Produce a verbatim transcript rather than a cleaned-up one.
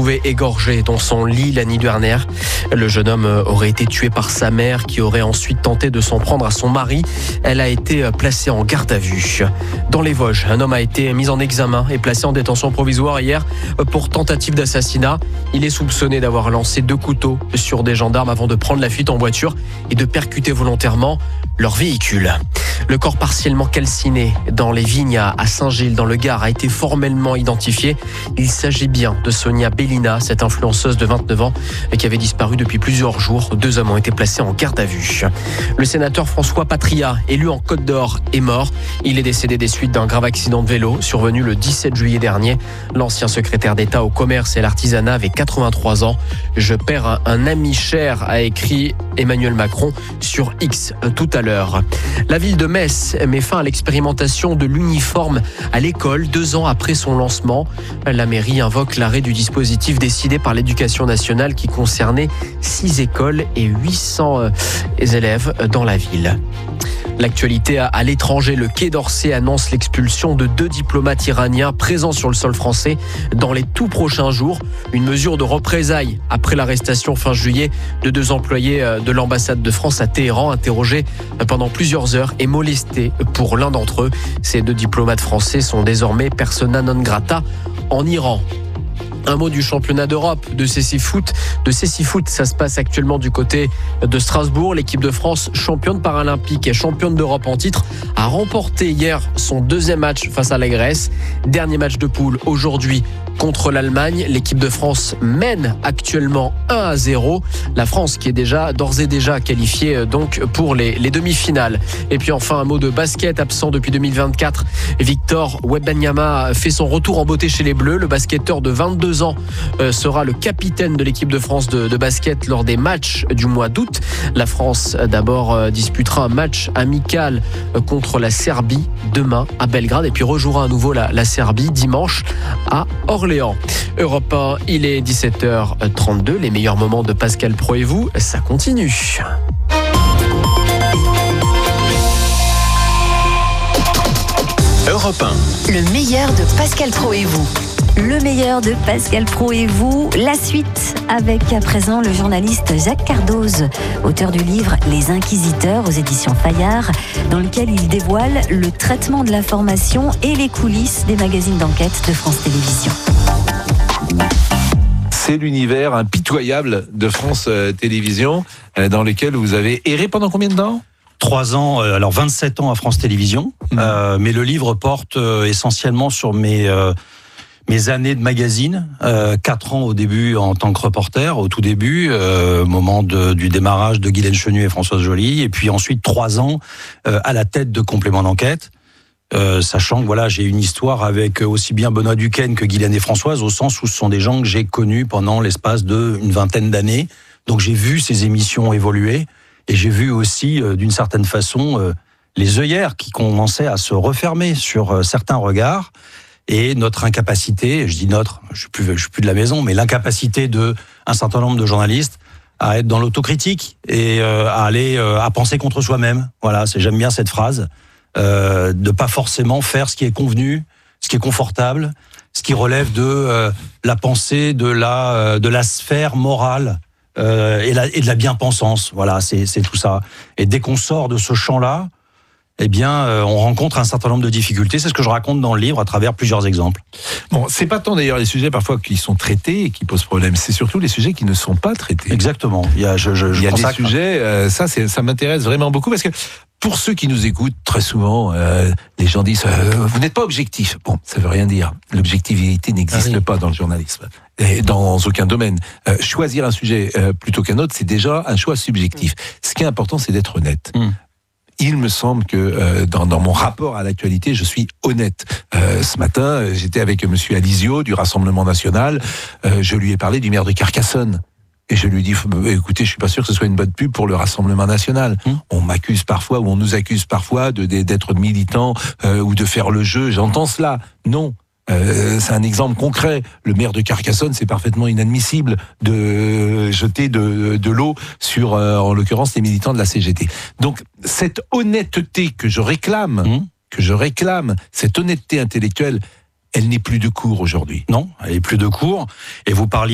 retrouvée égorgée dans son lit la nuit dernière. Le jeune homme aurait été tué par sa mère qui aurait ensuite tenté de s'en prendre à son mari. Elle a été placée en garde à vue. Dans les Vosges, un homme a été mis en examen et placé en détention provisoire hier pour tentative d'assassinat. Il est soupçonné d'avoir lancé deux couteaux sur des gendarmes avant de prendre la fuite en voiture et de percuter volontairement leur véhicule. Le corps partiellement calciné dans les vignes à Saint-Gilles, dans le Gard, a été formellement identifié. Il s'agit bien de Sonia Bellina, cette influenceuse de vingt-neuf ans qui avait disparu depuis plusieurs jours. Deux hommes ont été placés en garde à vue. Le sénateur François Patria, élu en Côte d'Or, est mort. Il est décédé des suites d'un grave accident de vélo survenu le dix-sept juillet dernier. L'ancien secrétaire d'État au commerce et à l'artisanat avait quatre-vingt-trois ans. « Je perds un, un ami cher », a écrit Emmanuel Macron sur X tout à l'heure. La ville de Metz met fin à l'expérimentation de l'uniforme à l'école deux ans après son lancement. La mairie invoque l'arrêt du dispositif décidé par l'Éducation nationale qui concernait six écoles et huit cents élèves dans la ville. L'actualité à l'étranger, le Quai d'Orsay annonce l'expulsion de deux diplomates iraniens présents sur le sol français dans les tout prochains jours. Une mesure de représailles après l'arrestation fin juillet de deux employés de l'ambassade de France à Téhéran, interrogés pendant plusieurs heures et molestés pour l'un d'entre eux. Ces deux diplomates français sont désormais persona non grata en Iran. Un mot du championnat d'Europe de cécifoot. De cécifoot, ça se passe actuellement du côté de Strasbourg. L'équipe de France, championne paralympique et championne d'Europe en titre, a remporté hier son deuxième match face à la Grèce. Dernier match de poule aujourd'hui contre l'Allemagne. L'équipe de France mène actuellement un à zéro. La France qui est déjà d'ores et déjà qualifiée donc pour les, les demi-finales. Et puis enfin un mot de basket, absent depuis deux mille vingt-quatre. Victor Wembanyama fait son retour en beauté chez les Bleus. Le basketteur de vingt-deux ans sera le capitaine de l'équipe de France de, de basket lors des matchs du mois d'août. La France d'abord disputera un match amical contre la Serbie demain à Belgrade et puis rejouera à nouveau la, la Serbie dimanche à Orléans. Europe un, il est dix-sept heures trente-deux. Les meilleurs moments de Pascal Praud et vous, ça continue. Europe un. Le meilleur de Pascal Praud et vous. Le meilleur de Pascal Praud et vous. La suite avec à présent le journaliste Jacques Cardoz, auteur du livre Les Inquisiteurs aux éditions Fayard, dans lequel il dévoile le traitement de l'information et les coulisses des magazines d'enquête de France Télévisions. C'est l'univers impitoyable de France euh, Télévisions, euh, dans lequel vous avez erré pendant combien de temps ? Trois ans, euh, alors vingt-sept ans à France Télévisions, mmh. euh, mais le livre porte euh, essentiellement sur mes... Euh, Mes années de magazine, euh, quatre ans au début en tant que reporter, au tout début, euh, au moment de, du démarrage de Guylaine Chenu et Françoise Joly, et puis ensuite trois ans euh, à la tête de Complément d'enquête, euh, sachant que voilà, j'ai une histoire avec aussi bien Benoît Duquesne que Guylaine et Françoise, au sens où ce sont des gens que j'ai connus pendant l'espace d'une vingtaine d'années. Donc j'ai vu ces émissions évoluer, et j'ai vu aussi, euh, d'une certaine façon, euh, les œillères qui commençaient à se refermer sur euh, certains regards. Et notre incapacité, je dis notre, je suis plus, je suis plus de la maison, mais l'incapacité de un certain nombre de journalistes à être dans l'autocritique et euh, à aller euh, à penser contre soi-même. Voilà, c'est j'aime bien cette phrase, euh, de pas forcément faire ce qui est convenu, ce qui est confortable, ce qui relève de euh, la pensée, de la euh, de la sphère morale euh, et, la, et de la bien-pensance. Voilà, c'est c'est tout ça. Et dès qu'on sort de ce champ-là, eh bien, euh, on rencontre un certain nombre de difficultés. C'est ce que je raconte dans le livre à travers plusieurs exemples. Bon, c'est pas tant d'ailleurs les sujets parfois qui sont traités et qui posent problème, c'est surtout les sujets qui ne sont pas traités. Exactement. Il y a, je, je, je Il y a consacre... des sujets, euh, ça, c'est, ça m'intéresse vraiment beaucoup parce que pour ceux qui nous écoutent, très souvent, euh, les gens disent euh, « vous n'êtes pas objectif ». Bon, ça veut rien dire. L'objectivité n'existe ah oui. pas dans le journalisme, et dans aucun domaine. Euh, choisir un sujet euh, plutôt qu'un autre, c'est déjà un choix subjectif. Ce qui est important, c'est d'être honnête. Mmh. Il me semble que euh, dans, dans mon rapport à l'actualité, je suis honnête. Euh, ce matin, j'étais avec monsieur Alizio du Rassemblement National. Euh, je lui ai parlé du maire de Carcassonne. Et je lui ai dit, écoutez, je suis pas sûr que ce soit une bonne pub pour le Rassemblement National. Mmh. On m'accuse parfois, ou on nous accuse parfois de, de, d'être militant euh, ou de faire le jeu. J'entends cela. Non. Euh, c'est un exemple concret. Le maire de Carcassonne, c'est parfaitement inadmissible de jeter de, de l'eau sur, euh, en l'occurrence, les militants de la C G T. Donc, cette honnêteté que je réclame, mmh. que je réclame, cette honnêteté intellectuelle, elle n'est plus de cours aujourd'hui. Non, elle n'est plus de cours. Et vous parliez